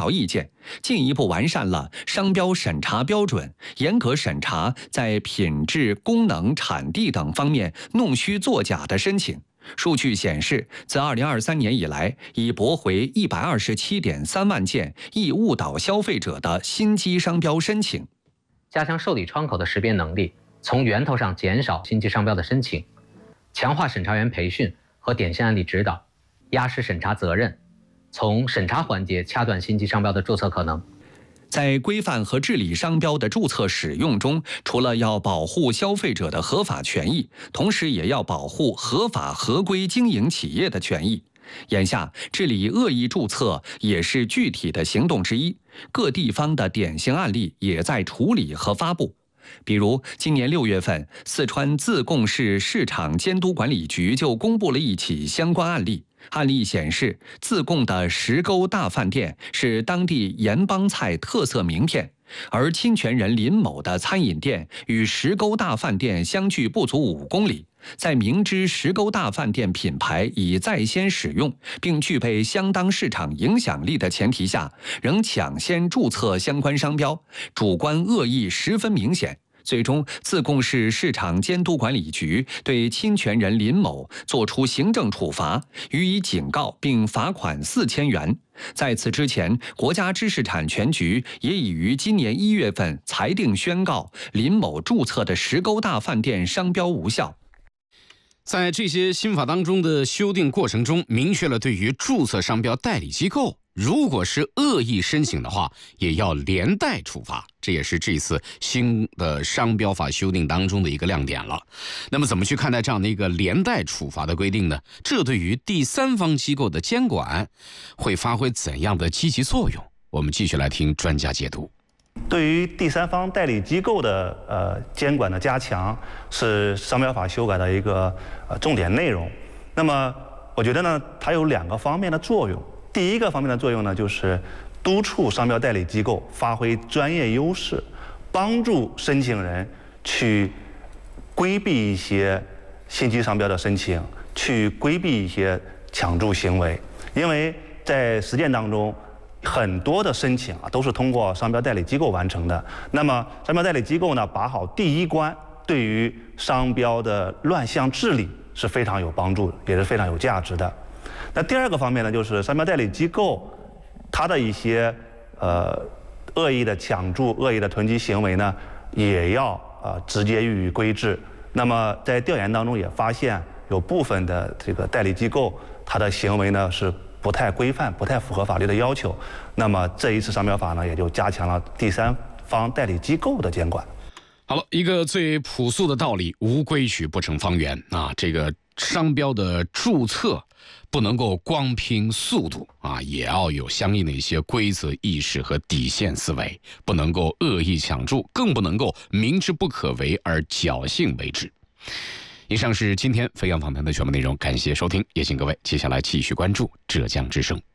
导意见，进一步完善了商标审查标准，严格审查在品质、功能、产地等方面弄虚作假的申请。数据显示，自2023年以来，已驳回127.3万件易误导消费者的新机商标申请。 加强受理窗口的识别能力，从源头上减少新机商标的申请，强化审查员培训和典型案例指导，压实审查责任，从审查环节掐断新机商标的注册可能。 在规范和治理商标的注册使用中，除了要保护消费者的合法权益，同时也要保护合法合规经营企业的权益。眼下，治理恶意注册也是具体的行动之一，各地方的典型案例也在处理和发布。比如，今年6月份，四川自贡市市场监督管理局就公布了一起相关案例。案例显示，自贡的石沟大饭店是当地盐帮菜特色名片，而侵权人林某的餐饮店与石沟大饭店相距不足5公里。在明知石沟大饭店品牌已在先使用，并具备相当市场影响力的前提下，仍抢先注册相关商标，主观恶意十分明显。最终，自贡市市场监督管理局对侵权人林某作出行政处罚，予以警告并罚款4000元。在此之前，国家知识产权局也已于今年1月份裁定宣告林某注册的石沟大饭店商标无效。 在这些新法当中的修订过程中，明确了对于注册商标代理机构，如果是恶意申请的话，也要连带处罚。这也是这次新的商标法修订当中的一个亮点了。那么怎么去看待这样的一个连带处罚的规定呢？这对于第三方机构的监管会发挥怎样的积极作用？我们继续来听专家解读。 对于第三方代理机构的监管的加强，是商标法修改的一个重点内容。那么我觉得呢，它有2个方面的作用。第一个方面的作用呢，就是督促商标代理机构发挥专业优势，帮助申请人去规避一些新机商标的申请，去规避一些抢注行为。因为在实践当中，很多的申请都是通过商标代理机构完成的。那么商标代理机构呢，把好第一关，对于商标的乱象治理是非常有帮助的，也是非常有价值的。那第2个方面呢，就是商标代理机构它的一些恶意的抢注、恶意的囤积行为呢，也要直接予以规制。那么在调研当中也发现，有部分的这个代理机构，它的行为呢是不太规范、不太符合法律的要求。那么这一次商标法呢，也就加强了第三方代理机构的监管。 好了，一个最朴素的道理，无规矩不成方圆啊！这个商标的注册不能够光凭速度啊，也要有相应的一些规则意识和底线思维，不能够恶意抢注，更不能够明知不可为而侥幸为之。以上是今天飞扬访谈的全部内容，感谢收听，也请各位接下来继续关注浙江之声。